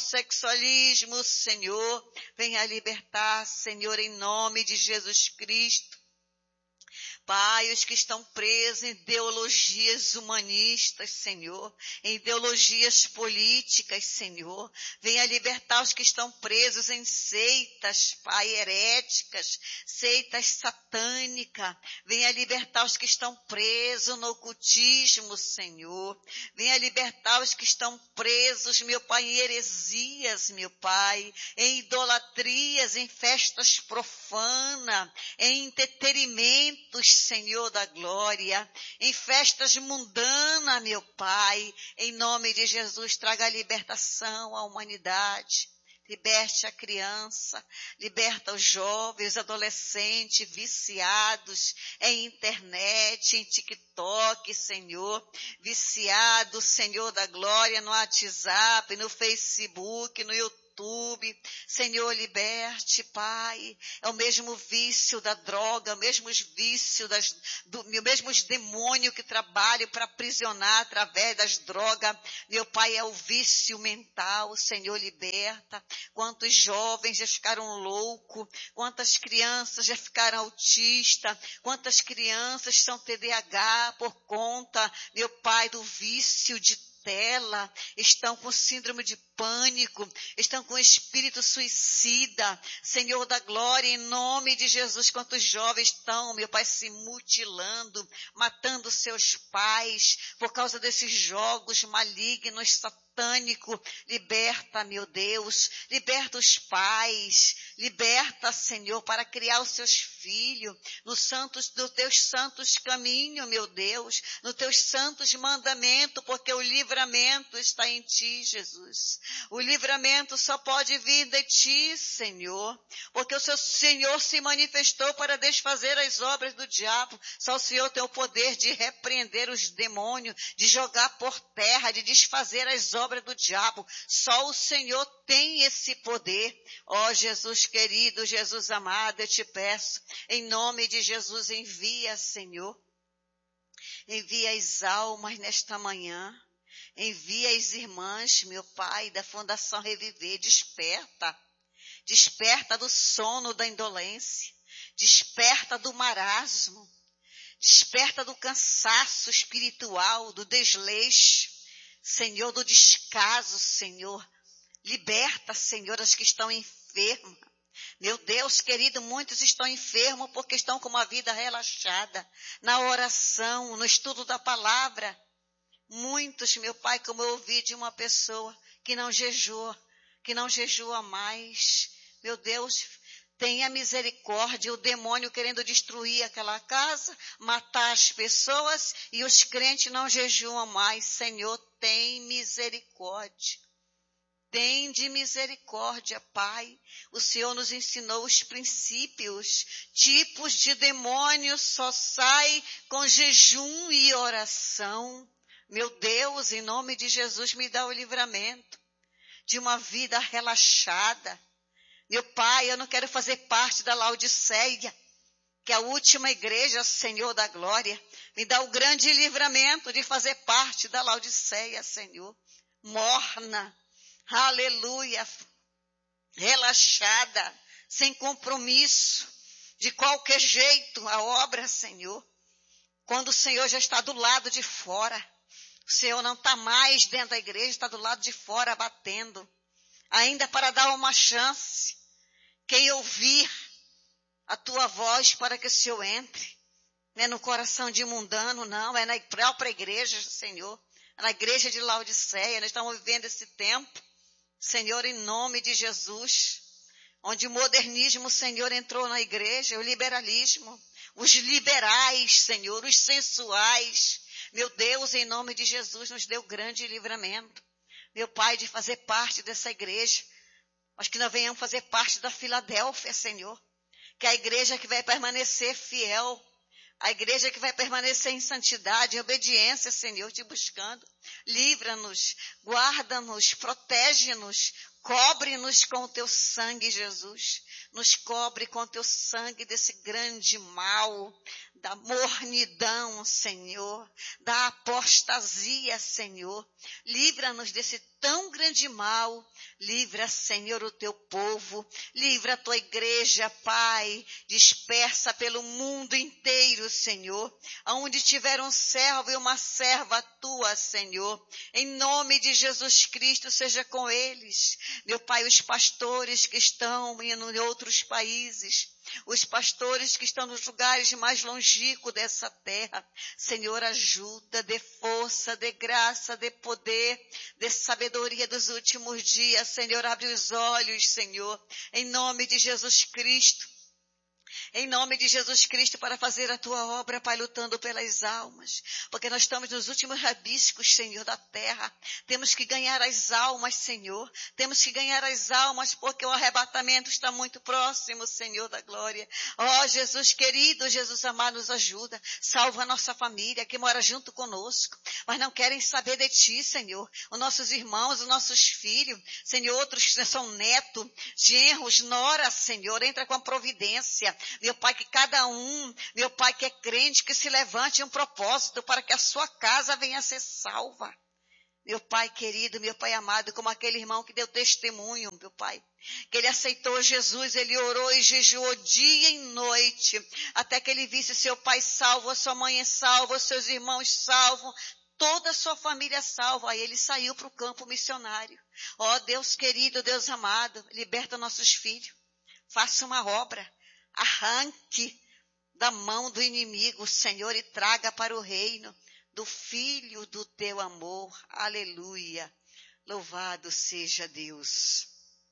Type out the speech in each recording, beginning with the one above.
homossexualismo, Senhor. Venha libertar, Senhor, em nome de Jesus Cristo. Pai, os que estão presos em ideologias humanistas, Senhor, em ideologias políticas, Senhor, venha libertar os que estão presos em seitas, Pai, heréticas, seitas satânicas, venha libertar os que estão presos no ocultismo, Senhor, venha libertar os que estão presos, meu Pai, em heresias, meu Pai, em idolatrias, em festas profanas, em entretenimentos, Senhor da glória, em festas mundanas, meu Pai, em nome de Jesus, traga libertação à humanidade. Liberte a criança, liberta os jovens, adolescentes, viciados em internet, em TikTok, Senhor, viciados, Senhor da glória, no WhatsApp, no Facebook, no YouTube. Senhor, liberte, Pai, é o mesmo vício da droga, o mesmo vício mesmos demônios que trabalham para aprisionar através das drogas, meu Pai, é o vício mental, Senhor, liberta. Quantos jovens já ficaram loucos, quantas crianças já ficaram autistas, quantas crianças são TDAH por conta, meu Pai, do vício de tela, estão com síndrome de pânico, estão com espírito suicida, Senhor da glória, em nome de Jesus, quantos jovens estão, meu Pai, se mutilando, matando seus pais, por causa desses jogos malignos, satânicos, liberta, meu Deus, liberta os pais, liberta, Senhor, para criar os seus filhos, no teus santos caminhos, meu Deus, nos teus santos mandamentos, porque o livramento está em ti, Jesus. O livramento só pode vir de ti, Senhor, porque o seu Senhor se manifestou para desfazer as obras do diabo. Só o Senhor tem o poder de repreender os demônios, de jogar por terra, de desfazer as obras do diabo. Só o Senhor tem esse poder. Ó Jesus querido, Jesus amado, eu te peço, em nome de Jesus, envia, Senhor. Envia as almas nesta manhã. Envia as irmãs, meu Pai, da Fundação Reviver. Desperta. Desperta do sono da indolência. Desperta do marasmo. Desperta do cansaço espiritual, do desleixo. Senhor, do descaso, Senhor. Liberta, Senhor, as que estão enfermas. Meu Deus querido, muitos estão enfermos porque estão com uma vida relaxada, na oração, no estudo da palavra. Muitos, meu Pai, como eu ouvi de uma pessoa que não jejua mais. Meu Deus, tenha misericórdia, o demônio querendo destruir aquela casa, matar as pessoas e os crentes não jejuam mais. Senhor, tem misericórdia. Tem de misericórdia, Pai. O Senhor nos ensinou os princípios, tipos de demônios só sai com jejum e oração. Meu Deus, em nome de Jesus, me dá o livramento de uma vida relaxada. Meu Pai, eu não quero fazer parte da Laodiceia, que é a última igreja, Senhor da glória. Me dá o grande livramento de fazer parte da Laodiceia, Senhor. Morna. Aleluia, relaxada, sem compromisso, de qualquer jeito a obra, Senhor. Quando o Senhor já está do lado de fora, o Senhor não está mais dentro da igreja, está do lado de fora batendo, ainda para dar uma chance. Quem ouvir a tua voz para que o Senhor entre, não é no coração de mundano, não, é na própria igreja, Senhor, na igreja de Laodiceia. Nós estamos vivendo esse tempo, Senhor, em nome de Jesus, onde o modernismo, Senhor, entrou na igreja, o liberalismo, os liberais, Senhor, os sensuais. Meu Deus, em nome de Jesus, nos deu grande livramento. Meu Pai, de fazer parte dessa igreja, mas que nós venhamos fazer parte da Filadélfia, Senhor, que é a igreja que vai permanecer fiel, a igreja que vai permanecer em santidade, em obediência, Senhor, te buscando. Livra-nos, guarda-nos, protege-nos, cobre-nos com o teu sangue, Jesus. Nos cobre com o teu sangue desse grande mal, da mornidão, Senhor, da apostasia, Senhor. Livra-nos desse tão grande mal. Livra, Senhor, o teu povo. Livra a tua igreja, Pai, dispersa pelo mundo inteiro, Senhor. Aonde tiver um servo e uma serva tua, Senhor. Em nome de Jesus Cristo, seja com eles. Meu Pai, os pastores que estão em outros países, os pastores que estão nos lugares mais longínquos dessa terra. Senhor, ajuda, dê força, dê graça, dê poder, dê sabedoria dos últimos dias. Senhor, abre os olhos, Senhor, em nome de Jesus Cristo. Em nome de Jesus Cristo, para fazer a tua obra, Pai, lutando pelas almas. Porque nós estamos nos últimos rabiscos, Senhor, da terra. Temos que ganhar as almas, Senhor. Temos que ganhar as almas, porque o arrebatamento está muito próximo, Senhor da glória. Ó, Jesus querido, Jesus amado, nos ajuda. Salva a nossa família que mora junto conosco. Mas não querem saber de ti, Senhor. Os nossos irmãos, os nossos filhos, Senhor, outros são netos, genros, noras, Senhor. Entra com a providência. Meu Pai, que cada um, meu Pai, que é crente, que se levante em um propósito para que a sua casa venha a ser salva. Meu Pai querido, meu Pai amado, como aquele irmão que deu testemunho, meu Pai, que ele aceitou Jesus, ele orou e jejuou dia e noite, até que ele visse seu pai salvo, a sua mãe salva, os seus irmãos salvos, toda a sua família salva. Aí ele saiu para o campo missionário. Ó Deus querido, Deus amado, liberta nossos filhos, faça uma obra. Arranque da mão do inimigo, Senhor, e traga para o reino do Filho do teu amor. Aleluia. Louvado seja Deus.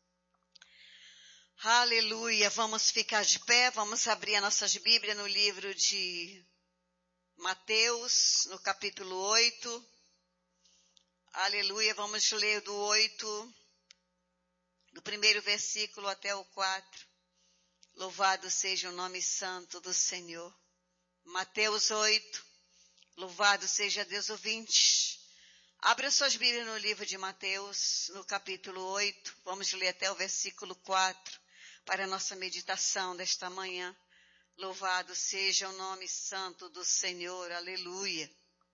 Aleluia. Vamos ficar de pé, vamos abrir as nossas Bíblias no livro de Mateus, no capítulo 8. Aleluia. Vamos ler do 8, do primeiro versículo até o 4. Louvado seja o nome santo do Senhor. Mateus 8. Louvado seja Deus. Ouvintes, abra suas Bíblias no livro de Mateus, no capítulo 8. Vamos ler até o versículo 4 para a nossa meditação desta manhã. Louvado seja o nome santo do Senhor. Aleluia.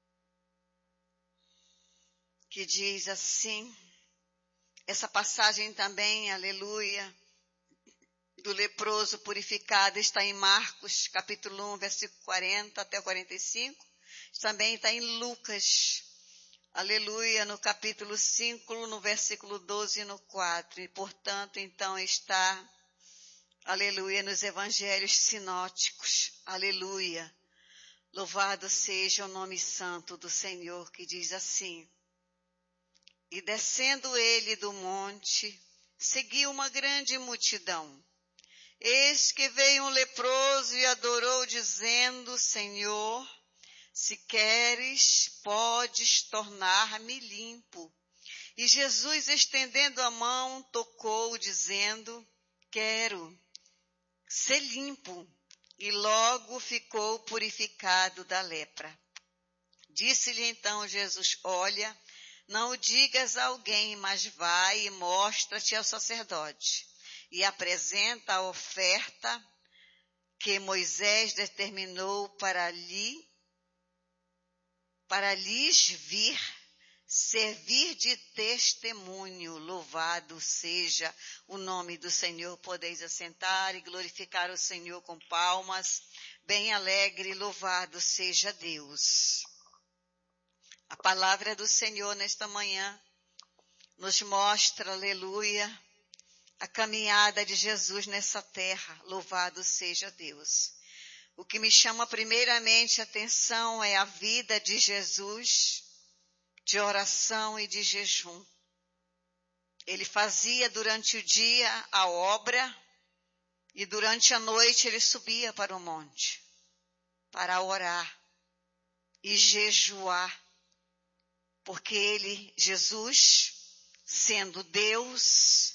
Que diz assim, essa passagem também, aleluia, do leproso purificado está em Marcos, capítulo 1, versículo 40 até o 45. Também está em Lucas, aleluia, no capítulo 5, no versículo 12 e no 4. E, portanto, então está, aleluia, nos evangelhos sinóticos, aleluia. Louvado seja o nome santo do Senhor, que diz assim. E descendo ele do monte, seguiu uma grande multidão. Eis que veio um leproso e adorou, dizendo, Senhor, se queres, podes tornar-me limpo. E Jesus, estendendo a mão, tocou, dizendo, quero ser limpo. E logo ficou purificado da lepra. Disse-lhe então Jesus, olha, não o digas a alguém, mas vai e mostra-te ao sacerdote. E apresenta a oferta que Moisés determinou para lhes vir servir de testemunho. Louvado seja o nome do Senhor. Podeis assentar e glorificar o Senhor com palmas, bem alegre, louvado seja Deus. A palavra do Senhor nesta manhã nos mostra, aleluia, a caminhada de Jesus nessa terra. Louvado seja Deus. O que me chama primeiramente a atenção é a vida de Jesus, de oração e de jejum. Ele fazia durante o dia a obra e durante a noite ele subia para o monte para orar e jejuar. Porque ele, Jesus, sendo Deus,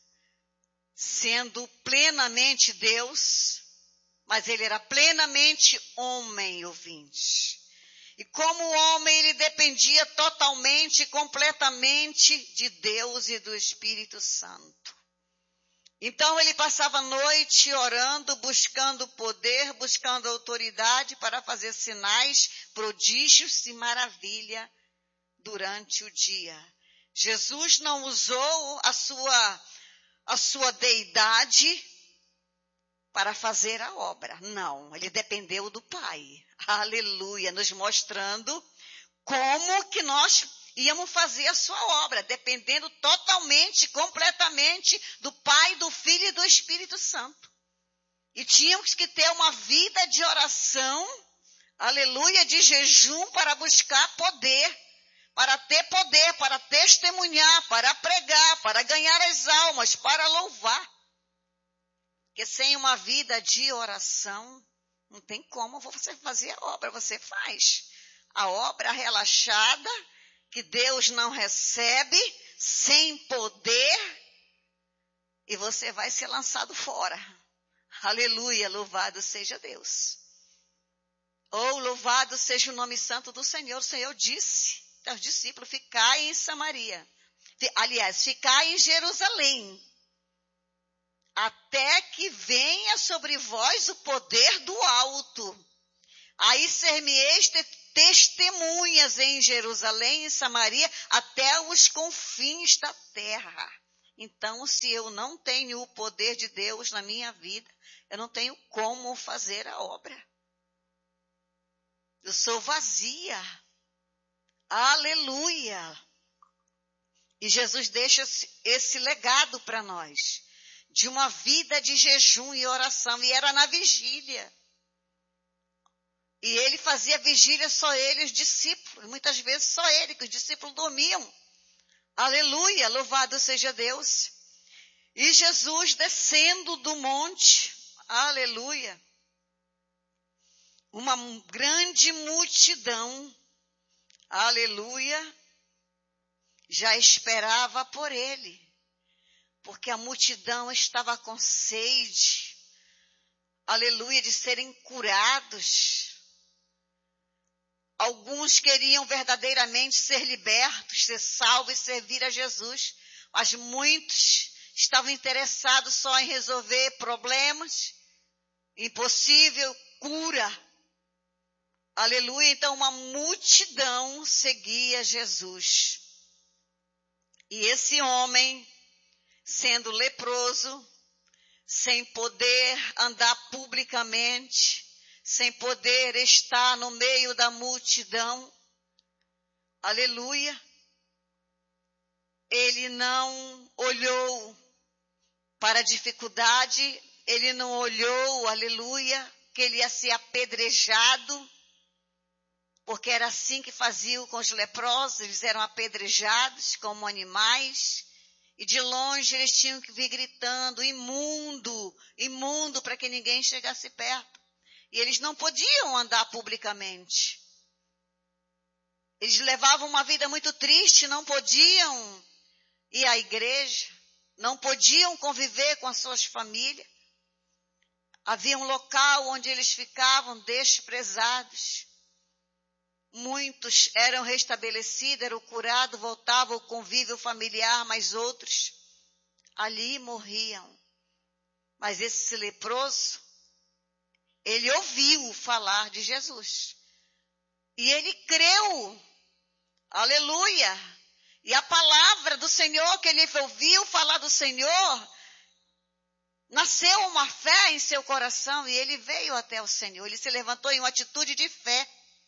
sendo plenamente Deus, mas ele era plenamente homem, ouvinte. E como homem, ele dependia totalmente e completamente de Deus e do Espírito Santo. Então ele passava a noite orando, buscando poder, buscando autoridade para fazer sinais, prodígios e maravilha durante o dia. Jesus não usou a sua deidade para fazer a obra. Não, ele dependeu do Pai. Aleluia, nos mostrando como que nós íamos fazer a sua obra, dependendo totalmente, completamente do Pai, do Filho e do Espírito Santo. E tínhamos que ter uma vida de oração, aleluia, de jejum para buscar poder, para ter poder, para testemunhar, para pregar, para ganhar as almas, para louvar. Porque sem uma vida de oração, não tem como você fazer a obra, você faz. A obra relaxada, que Deus não recebe, sem poder, e você vai ser lançado fora. Aleluia, louvado seja Deus. Ou louvado seja o nome santo do Senhor. O Senhor disse aos discípulos, ficai em Samaria. Aliás, ficai em Jerusalém, até que venha sobre vós o poder do alto. Aí ser-me-eis testemunhas em Jerusalém e Samaria, até os confins da terra. Então, se eu não tenho o poder de Deus na minha vida, eu não tenho como fazer a obra. Eu sou vazia. Aleluia. E Jesus deixa esse legado para nós, de uma vida de jejum e oração, e era na vigília. E ele fazia vigília só ele e os discípulos, muitas vezes só ele, que os discípulos dormiam. Aleluia, louvado seja Deus. E Jesus descendo do monte, aleluia, uma grande multidão, aleluia, já esperava por ele, porque a multidão estava com sede, aleluia, de serem curados. Alguns queriam verdadeiramente ser libertos, ser salvos e servir a Jesus, mas muitos estavam interessados só em resolver problemas, impossível cura. Aleluia, então uma multidão seguia Jesus. E esse homem, sendo leproso, sem poder andar publicamente, sem poder estar no meio da multidão, aleluia, ele não olhou para a dificuldade, ele não olhou, aleluia, que ele ia ser apedrejado, porque era assim que faziam com os leprosos, eles eram apedrejados como animais, e de longe eles tinham que vir gritando, imundo, imundo, para que ninguém chegasse perto. E eles não podiam andar publicamente. Eles levavam uma vida muito triste, não podiam ir à igreja, não podiam conviver com as suas famílias. Havia um local onde eles ficavam desprezados. Muitos eram restabelecidos, eram curados, voltavam ao convívio familiar, mas outros ali morriam. Mas esse leproso, ele ouviu falar de Jesus. E ele creu. Aleluia. E a palavra do Senhor, que ele ouviu falar do Senhor, nasceu uma fé em seu coração e ele veio até o Senhor. Ele se levantou em uma atitude de fé.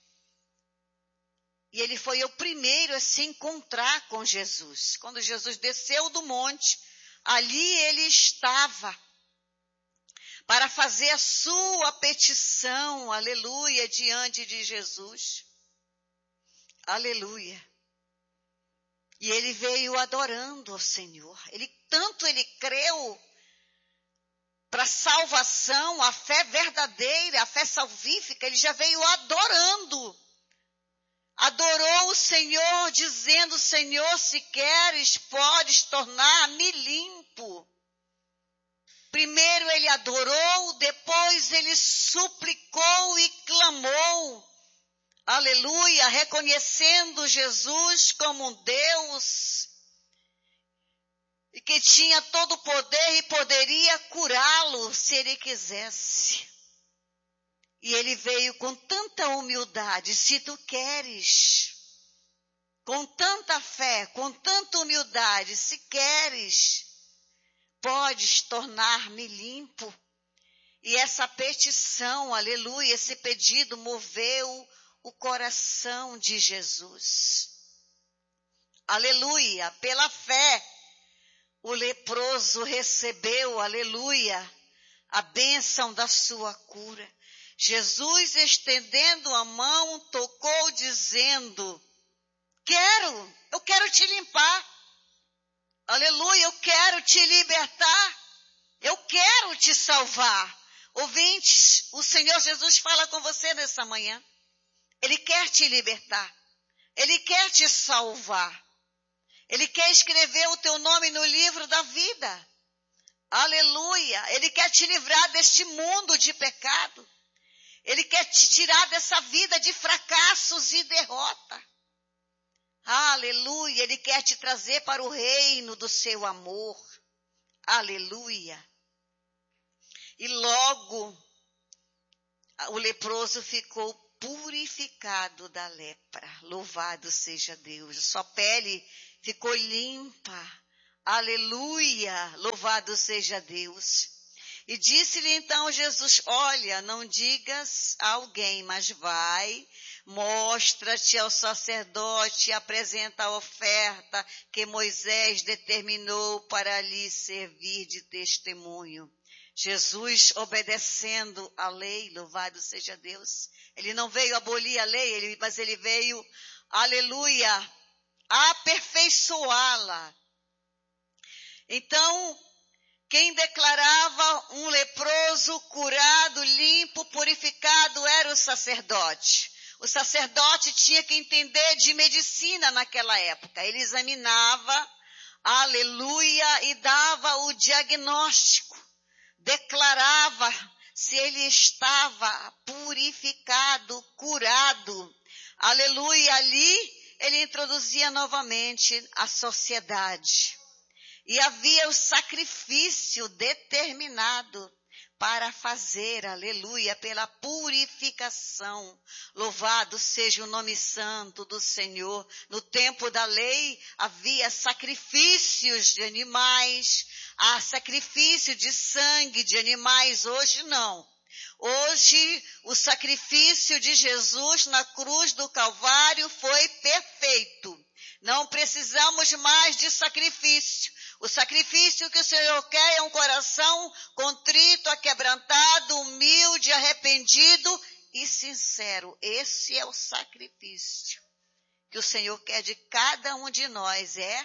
E ele foi o primeiro a se encontrar com Jesus. Quando Jesus desceu do monte, ali ele estava para fazer a sua petição, aleluia, diante de Jesus. Aleluia. E ele veio adorando ao Senhor. Tanto ele creu para a salvação, a fé verdadeira, a fé salvífica, ele já veio adorando. Adorou o Senhor, dizendo, Senhor, se queres, podes tornar-me limpo. Primeiro ele adorou, depois ele suplicou e clamou. Aleluia, reconhecendo Jesus como um Deus e que tinha todo o poder e poderia curá-lo se ele quisesse. E ele veio com tanta humildade, se tu queres, com tanta fé, com tanta humildade, se queres, podes tornar-me limpo. E essa petição, aleluia, esse pedido moveu o coração de Jesus. Aleluia, pela fé, o leproso recebeu, aleluia, a bênção da sua cura. Jesus, estendendo a mão, tocou dizendo, eu quero te limpar. Aleluia, eu quero te libertar. Eu quero te salvar. Ouvintes, o Senhor Jesus fala com você nessa manhã. Ele quer te libertar. Ele quer te salvar. Ele quer escrever o teu nome no livro da vida. Aleluia. Ele quer te livrar deste mundo de pecado. Ele quer te tirar dessa vida de fracassos e derrota. Aleluia. Ele quer te trazer para o reino do seu amor. Aleluia. E logo o leproso ficou purificado da lepra. Louvado seja Deus. Sua pele ficou limpa. Aleluia. Louvado seja Deus. E disse-lhe então Jesus, olha, não digas a alguém, mas vai, mostra-te ao sacerdote e apresenta a oferta que Moisés determinou para lhe servir de testemunho. Jesus obedecendo a lei, louvado seja Deus. Ele não veio abolir a lei, mas ele veio, aleluia, aperfeiçoá-la. Então, quem declarava um leproso curado, limpo, purificado, era o sacerdote. O sacerdote tinha que entender de medicina naquela época. Ele examinava, aleluia, e dava o diagnóstico. Declarava se ele estava purificado, curado. Aleluia, ali ele introduzia novamente a sociedade. E havia o sacrifício determinado para fazer, aleluia, pela purificação. Louvado seja o nome santo do Senhor. No tempo da lei havia sacrifícios de animais, há sacrifício de sangue de animais, hoje não. Hoje o sacrifício de Jesus na cruz do Calvário foi perfeito. Não precisamos mais de sacrifício. O sacrifício que o Senhor quer é um coração contrito, aquebrantado, humilde, arrependido e sincero. Esse é o sacrifício que o Senhor quer de cada um de nós, é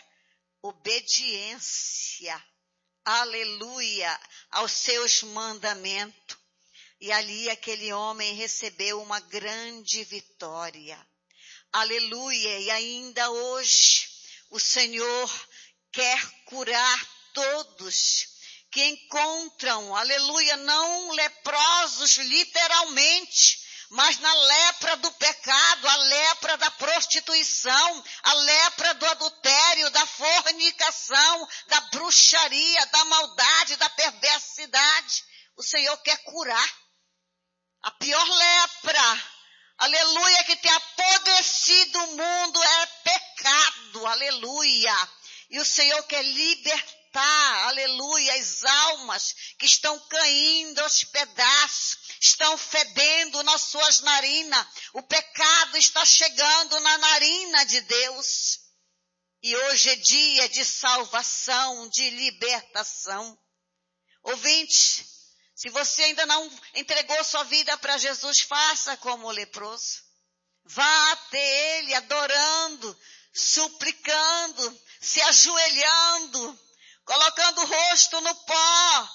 obediência, aleluia, aos seus mandamentos. E ali aquele homem recebeu uma grande vitória, aleluia, e ainda hoje o Senhor quer curar todos que encontram, aleluia, não leprosos literalmente, mas na lepra do pecado, a lepra da prostituição, a lepra do adultério, da fornicação, da bruxaria, da maldade, da perversidade. O Senhor quer curar. A pior lepra, aleluia, que tem apodrecido o mundo é pecado, aleluia. E o Senhor quer libertar, aleluia, as almas que estão caindo aos pedaços, estão fedendo nas suas narinas. O pecado está chegando na narina de Deus. E hoje é dia de salvação, de libertação. Ouvinte, se você ainda não entregou sua vida para Jesus, faça como o leproso. Vá até Ele adorando, suplicando, se ajoelhando, colocando o rosto no pó.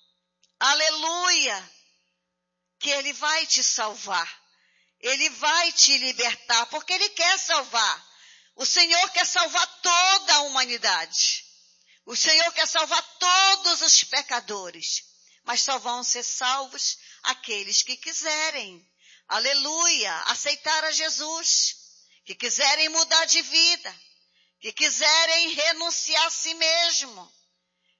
Aleluia! Que Ele vai te salvar. Ele vai te libertar, porque Ele quer salvar. O Senhor quer salvar toda a humanidade. O Senhor quer salvar todos os pecadores. Mas só vão ser salvos aqueles que quiserem, aleluia, aceitar a Jesus, que quiserem mudar de vida, que quiserem renunciar a si mesmo,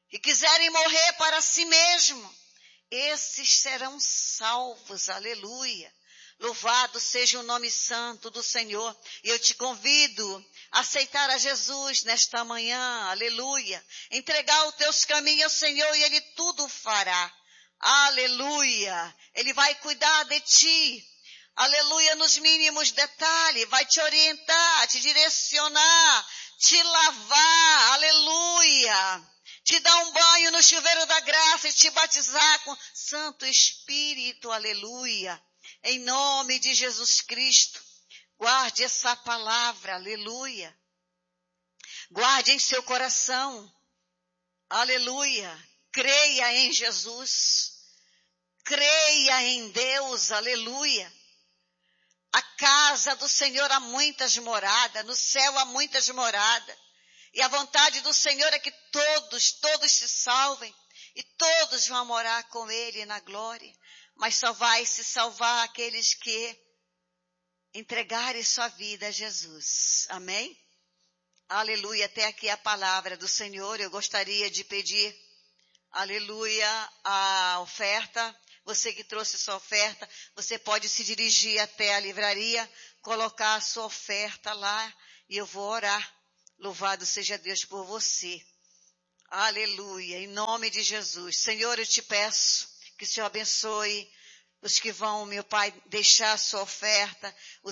e quiserem morrer para si mesmo, esses serão salvos. Aleluia. Louvado seja o nome santo do Senhor. E eu te convido a aceitar a Jesus nesta manhã. Aleluia. Entregar os teus caminhos ao Senhor e Ele tudo fará. Aleluia. Ele vai cuidar de ti. Aleluia, nos mínimos detalhes. Vai te orientar, te direcionar, te lavar. Aleluia. Te dar um banho no chuveiro da graça e te batizar com Santo Espírito. Aleluia. Em nome de Jesus Cristo, guarde essa palavra, aleluia. Guarde em seu coração, aleluia. Creia em Jesus, creia em Deus, aleluia. A casa do Senhor há muitas moradas, no céu há muitas moradas. E a vontade do Senhor é que todos se salvem e todos vão morar com Ele na glória. Mas só vai se salvar aqueles que entregarem sua vida a Jesus. Amém? Aleluia. Até aqui a palavra do Senhor. Eu gostaria de pedir, aleluia, a oferta. Você que trouxe sua oferta, você pode se dirigir até a livraria, colocar a sua oferta lá e eu vou orar. Louvado seja Deus por você. Aleluia. Em nome de Jesus. Senhor, eu te peço que o Senhor abençoe os que vão, meu Pai, deixar a sua oferta.